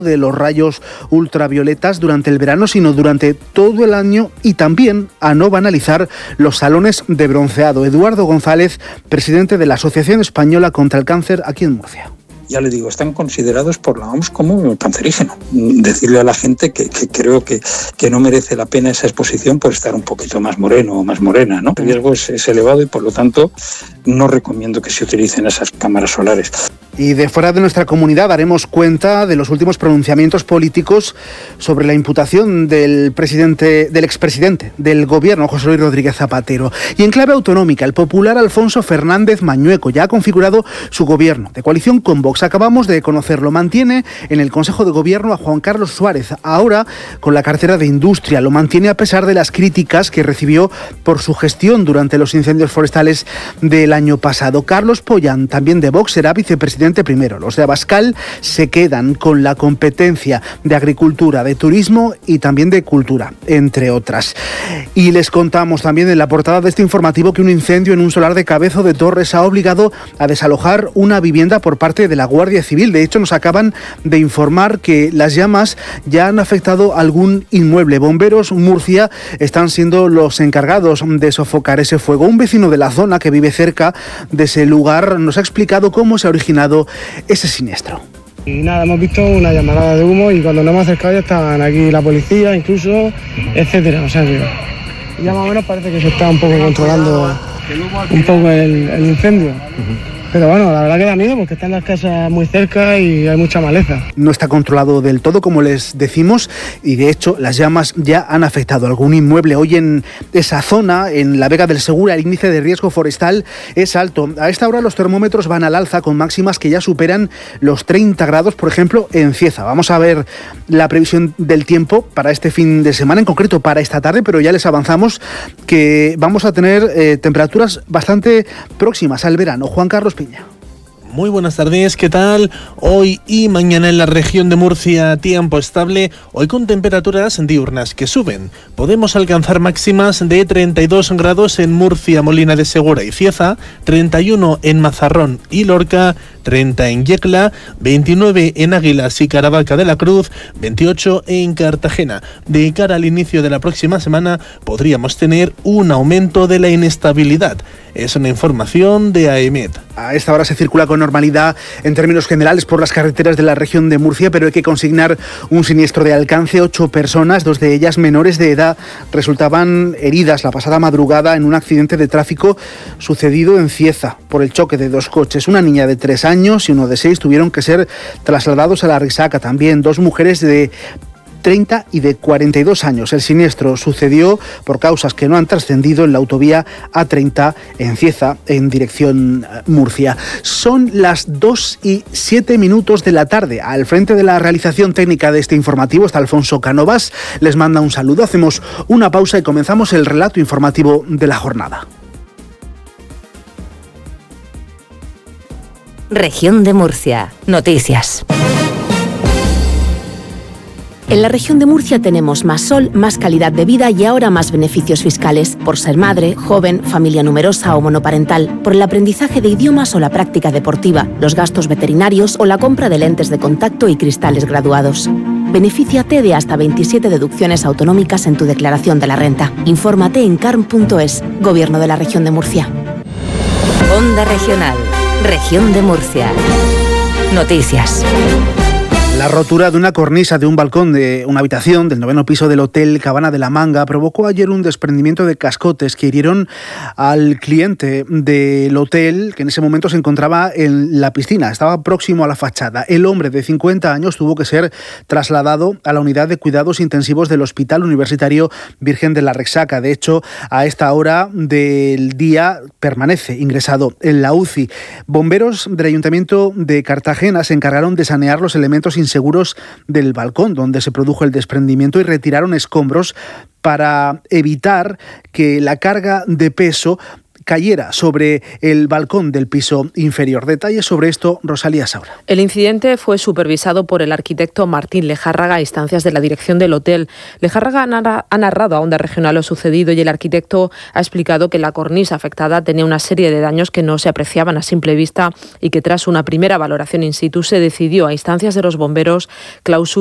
de los rayos ultravioletas durante el verano, sino durante todo el año, y también a no banalizar los salones de bronceado. Eduardo González, presidente de la Asociación Española contra el Cáncer aquí en Murcia. Ya le digo, están considerados por la OMS como cancerígeno. Decirle a la gente que creo que no merece la pena esa exposición por estar un poquito más moreno o más morena, ¿no? El riesgo es elevado y por lo tanto no recomiendo que se utilicen esas cámaras solares. Y de fuera de nuestra comunidad daremos cuenta de los últimos pronunciamientos políticos sobre la imputación del expresidente del gobierno, José Luis Rodríguez Zapatero. Y en clave autonómica, el popular Alfonso Fernández Mañueco ya ha configurado su gobierno de coalición con Vox. Acabamos de conocerlo. Mantiene en el Consejo de Gobierno a Juan Carlos Suárez, ahora con la cartera de Industria. Lo mantiene a pesar de las críticas que recibió por su gestión durante los incendios forestales del año pasado. Carlos Pollán, también de Vox, será vicepresidente primero. Los de Abascal se quedan con la competencia de agricultura, de turismo y también de cultura, entre otras. Y les contamos también en la portada de este informativo que un incendio en un solar de Cabezo de Torres ha obligado a desalojar una vivienda por parte de la Guardia Civil. De hecho, nos acaban de informar que las llamas ya han afectado algún inmueble. Bomberos Murcia están siendo los encargados de sofocar ese fuego. Un vecino de la zona que vive cerca de ese lugar nos ha explicado cómo se ha originado ese siniestro. Y nada, hemos visto una llamarada de humo y cuando nos hemos acercado ya estaban aquí la policía, incluso, etcétera. O sea que ya más o menos parece que se está un poco controlando un poco el incendio. Pero bueno, la verdad que da miedo porque están las casas muy cerca y hay mucha maleza. No está controlado del todo, como les decimos, y de hecho las llamas ya han afectado algún inmueble. Hoy en esa zona, en la Vega del Segura, el índice de riesgo forestal es alto. A esta hora los termómetros van al alza con máximas que ya superan los 30 grados, por ejemplo, en Cieza. Vamos a ver la previsión del tiempo para este fin de semana, en concreto para esta tarde, pero ya les avanzamos que vamos a tener temperaturas bastante próximas al verano. Juan Carlos Piña. Muy buenas tardes, ¿qué tal? Hoy y mañana en la región de Murcia, tiempo estable, hoy con temperaturas diurnas que suben. Podemos alcanzar máximas de 32 grados en Murcia, Molina de Segura y Cieza, 31 en Mazarrón y Lorca, 30 en Yecla, 29 en Águilas y Caravaca de la Cruz, 28 en Cartagena. De cara al inicio de la próxima semana podríamos tener un aumento de la inestabilidad. Es una información de AEMET. A esta hora se circula con normalidad en términos generales por las carreteras de la región de Murcia, pero hay que consignar un siniestro de alcance. 8 personas, 2 de ellas menores de edad, resultaban heridas la pasada madrugada en un accidente de tráfico sucedido en Cieza por el choque de 2 coches. Una niña de 3 años y uno de 6 tuvieron que ser trasladados a la Risaca. También 2 mujeres de 30 y de 42 años. El siniestro sucedió por causas que no han trascendido en la autovía A30 en Cieza, en dirección Murcia. Son las 2:07 de la tarde. Al frente de la realización técnica de este informativo está Alfonso Cánovas. Les manda un saludo. Hacemos una pausa y comenzamos el relato informativo de la jornada. Región de Murcia. Noticias. En la región de Murcia tenemos más sol, más calidad de vida y ahora más beneficios fiscales por ser madre, joven, familia numerosa o monoparental, por el aprendizaje de idiomas o la práctica deportiva, los gastos veterinarios o la compra de lentes de contacto y cristales graduados. Benefíciate de hasta 27 deducciones autonómicas en tu declaración de la renta. Infórmate en carm.es, Gobierno de la Región de Murcia. Onda Regional, Región de Murcia. Noticias. La rotura de una cornisa de un balcón de una habitación del 9º piso del Hotel Cabana de la Manga provocó ayer un desprendimiento de cascotes que hirieron al cliente del hotel, que en ese momento se encontraba en la piscina, estaba próximo a la fachada. El hombre de 50 años tuvo que ser trasladado a la unidad de cuidados intensivos del Hospital Universitario Virgen de la Risaca. De hecho, a esta hora del día permanece ingresado en la UCI. Bomberos del Ayuntamiento de Cartagena se encargaron de sanear los elementos inseguros del balcón donde se produjo el desprendimiento y retiraron escombros para evitar que la carga de peso cayera sobre el balcón del piso inferior. Detalles sobre esto, Rosalía Saura. El incidente fue supervisado por el arquitecto Martín Lejárraga a instancias de la dirección del hotel. Lejárraga ha narrado a Onda Regional lo sucedido y el arquitecto ha explicado que la cornisa afectada tenía una serie de daños que no se apreciaban a simple vista y que tras una primera valoración in situ se decidió a instancias de los bomberos clausurar